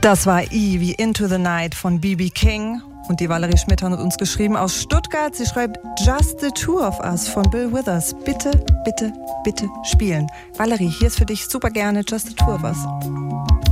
Das war I wie Into the Night von B.B. King. Und die Valerie Schmidt hat uns geschrieben aus Stuttgart. Sie schreibt Just the Two of Us von Bill Withers. Bitte, bitte, bitte spielen. Valerie, hier ist für dich super gerne Just the Two of Us.